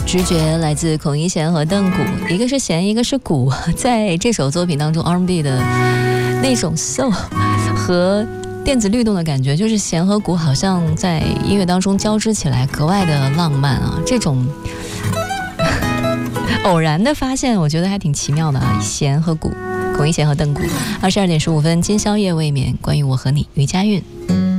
直觉来自孔一弦和邓古，一个是弦，一个是鼓。在这首作品当中 R&B 的那种 soul 和电子律动的感觉，就是弦和鼓好像在音乐当中交织起来，格外的浪漫啊！这种偶然的发现，我觉得还挺奇妙的啊！弦和鼓，孔一弦和邓古。22点15分，今宵夜未眠，关于我和你，于佳韵。